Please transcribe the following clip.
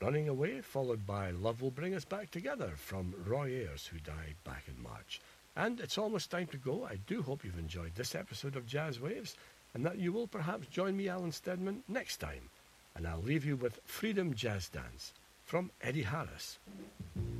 Running Away, followed by Love Will Bring Us Back Together from Roy Ayers, who died back in March. And it's almost time to go. I do hope you've enjoyed this episode of Jazz Waves, and that you will perhaps join me, Alan Steadman, next time. And I'll leave you with Freedom Jazz Dance from Eddie Harris.